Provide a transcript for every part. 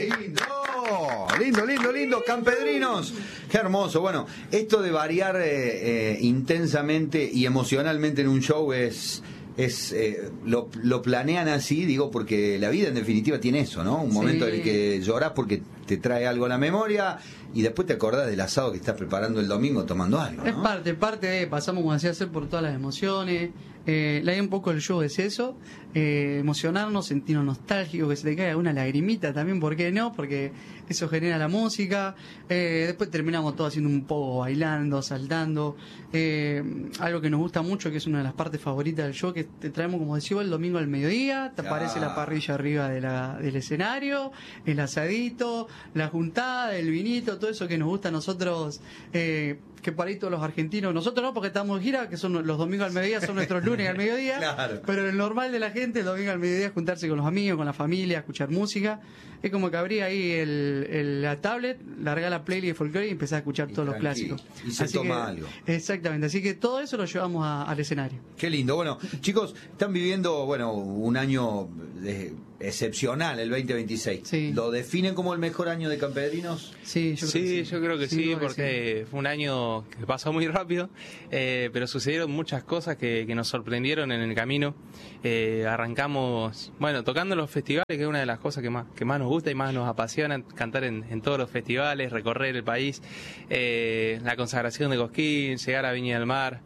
Lindo, campedrinos. Qué hermoso. Bueno, esto de variar intensamente y emocionalmente en un show lo planean así, digo, porque la vida en definitiva tiene eso, ¿no? Un momento en el que llorás porque te trae algo a la memoria y después te acordás del asado que estás preparando el domingo tomando algo, ¿no? Es parte de, pasamos, como decía, hacer por todas las emociones. La idea un poco del show es eso, emocionarnos, sentirnos nostálgicos, que se te caiga una lagrimita también, ¿por qué no? Porque eso genera la música. Después terminamos todo haciendo un poco bailando, saltando. Algo que nos gusta mucho, que es una de las partes favoritas del show, que te traemos, como decía, el domingo al mediodía, te aparece la parrilla arriba del escenario, el asadito, la juntada, el vinito, todo eso que nos gusta a nosotros, que para ahí todos los argentinos, nosotros no, porque estamos en gira, que son los domingos al mediodía, son nuestros lunes al mediodía, claro. Pero el normal de la gente, el domingo al mediodía, es juntarse con los amigos, con la familia, escuchar música. Es como que abría ahí la tablet, larga la playlist de folclore y empezás a escuchar todos los clásicos. Y se toma algo. Exactamente, así que todo eso lo llevamos al escenario. Qué lindo. Bueno, chicos, están viviendo, un año excepcional, el 2026. Sí. ¿Lo definen como el mejor año de Campedrinos? Sí, yo creo que sí, porque fue un año que pasó muy rápido, pero sucedieron muchas cosas que nos sorprendieron en el camino. Arrancamos, tocando los festivales, que es una de las cosas que más nos gusta y más nos apasiona, cantar en todos los festivales, recorrer el país, la consagración de Cosquín, llegar a Viña del Mar.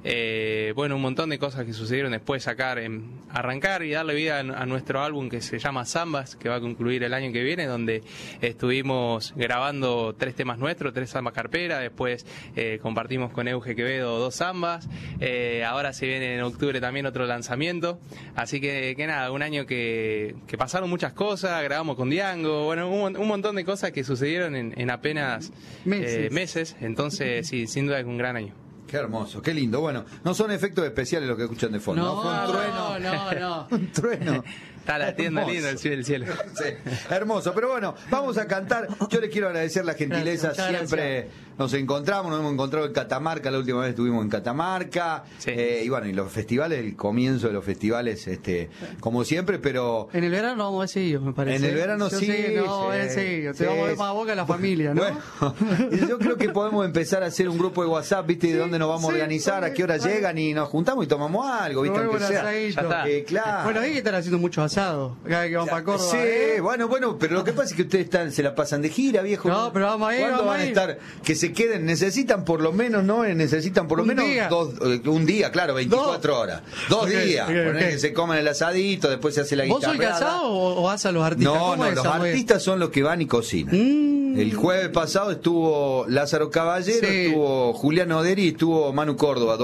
Un montón de cosas que sucedieron después, arrancar y darle vida a nuestro álbum que se llama Zambas, que va a concluir el año que viene, donde estuvimos grabando 3 temas nuestros, 3 zambas carperas, después compartimos con Euge Quevedo 2 zambas, ahora se viene en octubre también otro lanzamiento, así que nada, un año que pasaron muchas cosas, grabamos con Diango, un montón de cosas que sucedieron en apenas meses, entonces sí, sin duda es un gran año. Qué hermoso, qué lindo. Bueno, no son efectos especiales los que escuchan de fondo. No, fue un trueno. No. Un trueno. Está la tienda linda del cielo. Sí, hermoso. Pero bueno, vamos a cantar. Yo les quiero agradecer la gentileza. Siempre nos encontramos, nos hemos encontrado en Catamarca. La última vez estuvimos en Catamarca. Sí. Y los festivales, el comienzo de los festivales, como siempre, pero... En el verano no vamos a ver seguido, me parece. En el verano sí. No vamos a ver seguido. Te vamos a ver más a boca a la familia, ¿no? Bueno, yo creo que podemos empezar a hacer un grupo de WhatsApp, ¿viste? De dónde nos vamos a organizar, a qué hora llegan y nos juntamos y tomamos algo, ¿viste? Aunque sea. Claro. Bueno, ahí que están haciendo muchos asados. Cada que van para Córdoba. Sí, bueno, pero lo que pasa es que ustedes se la pasan de gira, viejo. No, pero vamos a ir. ¿Cuándo van a estar? Que se queden, necesitan por lo menos, ¿no? Necesitan por lo menos un día, claro, 24 horas. 2 días. Que se coman el asadito, después se hace la guitarra. ¿Vos sos casado o vas a los artistas? No, los artistas son los que van y cocinan. El jueves pasado estuvo Lázaro Caballero, estuvo Julián Oderi y estuvo Manu Córdoba.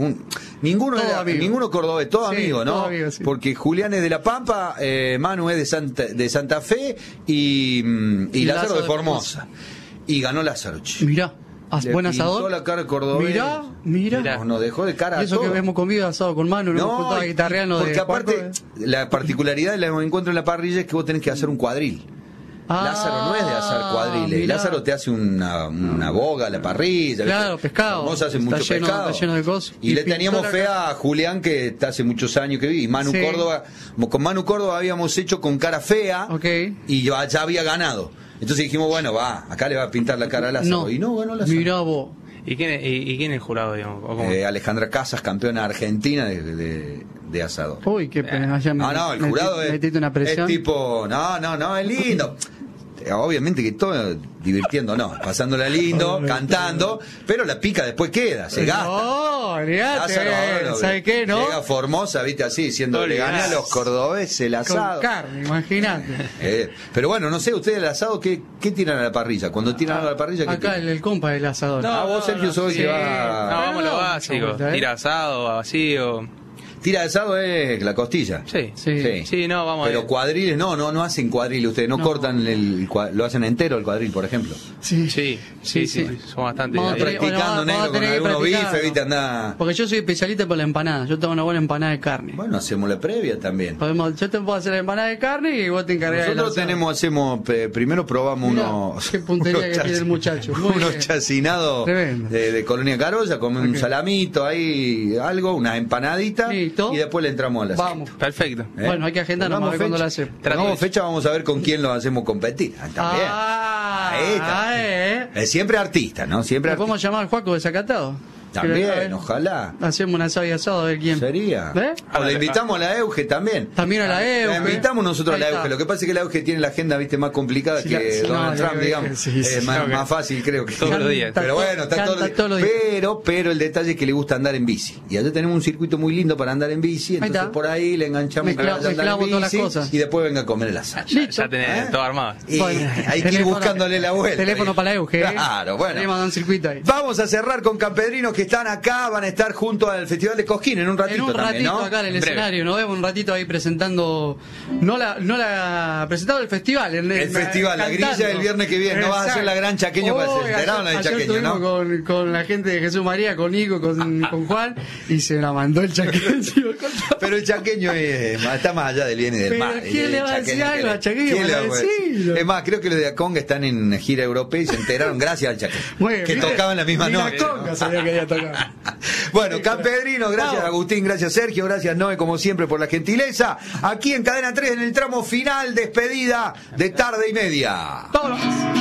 Ninguno cordobés, todo amigo, ¿no? Todo amigo, sí. Porque Julián es de La Pampa, Manu es de Santa Fe y Lázaro de Formosa. Y ganó Lázaro. Mirá. Buen asador. Pintó la cara cordobés. Mirá. Nos dejó de cara. Y eso que hemos comido asado con Manu, no porque aparte, la particularidad del encuentro en la parrilla es que vos tenés que hacer un cuadril. Lázaro no es de hacer cuadriles. Mirá. Lázaro te hace una boga a la parrilla. Claro, ¿viste? pescado. Vos haces mucho pescado. Está lleno de cosas. Y le teníamos fe a Julián, que hace muchos años que vive. Y Manu Córdoba. Con Manu Córdoba habíamos hecho con cara fea. Y ya había ganado. Entonces dijimos, acá le va a pintar la cara a Lázaro. Y no ganó Lázaro. Mirá vos. ¿Y quién es el jurado, digamos? Alejandra Casas, campeona argentina de asador. Uy, qué pena. El jurado es una presión. Es tipo, no, es lindo. Obviamente que todo divirtiéndonos, pasándola lindo, cantando, pero la pica después queda, se gasta. No, olvídate, ¿sabes qué, no? Llega Formosa, viste, así, diciendo, le gané a los cordobeses el asado. Con carne, imagínate. Pero bueno, no sé, ustedes el asado, ¿qué tiran a la parrilla? Cuando tiran a la parrilla, ¿qué acá tiran? el compa del asador. Vos, Sergio, sos el que va... No, vamos a lo básico, tira asado, vacío... Tira de asado es la costilla. Sí, no, vamos pero cuadriles, no hacen cuadriles ustedes, no cortan lo hacen entero el cuadril, por ejemplo. Sí, son bastante. Vamos practicando, negro, con algunos bifes, viste, andá. Porque yo soy especialista por la empanada, yo tengo una buena empanada de carne. Bueno, hacemos la previa también. Yo te puedo hacer la empanada de carne y vos te encargás. Nosotros primero probamos unos... Qué puntería que tiene el muchacho. Unos chacinados de Colonia Carolla, con un salamito ahí, algo, una empanadita. Sí, Listo. Y después le entramos a la Vamos. Perfecto. Bueno, hay que agendarnos a ver cuándo la hacemos. Pongamos fecha, vamos a ver con quién lo hacemos competir. También. Ahí está. Siempre artista, ¿no? Siempre ¿Le podemos llamar al Juaco desacatado? También, ojalá. Hacemos una asado y asado a ver quién. Sería. O le invitamos a la Euge también. También a la Euge. La invitamos nosotros a la Euge. Lo que pasa es que la Euge tiene la agenda, viste, más complicada que Donald Trump, digamos. Es más fácil, creo que. Todos los días. Pero bueno, está todos los días. Pero el detalle es que le gusta andar en bici. Y allá tenemos un circuito muy lindo para andar en bici. Entonces por ahí le enganchamos para andar en bici. Y después venga a comer el asado. Ya tenés todo armado. Y hay que ir buscándole la vuelta. Teléfono para la Euge. Claro, bueno. Tenemos un circuito ahí. Vamos a cerrar con campedrinos que están acá. Van a estar junto al Festival de Cosquín en un ratito también, ¿no? Acá en el escenario, nos vemos un ratito ahí presentando, presentando el festival. El festival, la grilla del viernes que viene. No vas a hacer la gran chaqueño para se enteraron la de chaqueño, ¿no? Con la gente de Jesús María, con Nico, con Juan, y se la mandó el chaqueño. Pero el chaqueño está más allá del bien y del mal. ¿Quién le va a decir algo al chaqueño? Es más, creo que los de Aconga están en gira europea y se enteraron gracias al chaqueño. Que tocaban la misma noche. Aconga sabía que había tocado. Bueno, Campedrino, gracias Agustín, gracias Sergio, gracias Noé, como siempre, por la gentileza. Aquí en Cadena 3, en el tramo final, despedida de Tarde y Media. Vámonos.